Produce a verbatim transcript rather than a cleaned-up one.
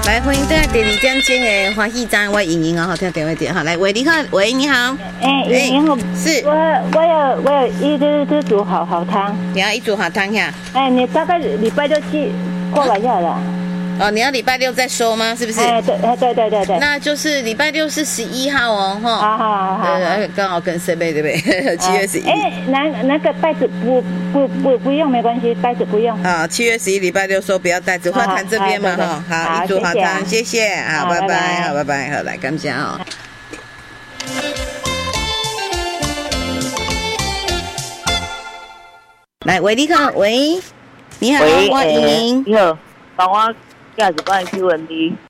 来，欢迎大家第二点钟的欢喜站，我莹莹哦，听电话点哈，来，喂，你好，喂，你好， 哎，莹莹好， 是， 我我有我有一直是煮好好汤， 你要一煮好汤呀？ 哎，你大概礼拜六去过来就好了。 哦，你要礼拜六再收吗？是不是？ 哎，对，哎，对对对对。 那就是礼拜六是十一号哦，哈。 好好好。 呃，刚好跟生妹对不对？七月十一。 哎，那那个袋子不不不不用没关系，袋子不用。 啊，七月十一礼拜六收，不要袋子。花坛这边嘛，哈，好，一煮好汤，谢谢，好，拜拜，好，拜拜，好，来，感谢哦。来，喂，你好，喂，你好，我莹莹， 你好，帮我驾驶帮你 Q and B。